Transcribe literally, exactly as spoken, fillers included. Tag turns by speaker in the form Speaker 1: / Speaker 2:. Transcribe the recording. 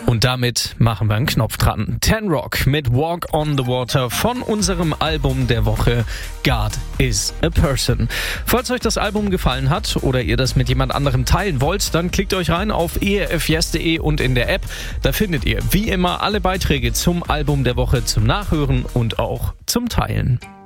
Speaker 1: Und damit machen wir einen Knopf dran. Ten Rock mit Walk on the Water von unserem Album der Woche God is a Person. Falls euch das Album gefallen hat oder ihr das mit jemand anderem teilen wollt, dann klickt euch rein auf e r f yes punkt d e und in der App. Da findet ihr wie immer alle Beiträge zum Album der Woche zum Nachhören und auch zum Teilen.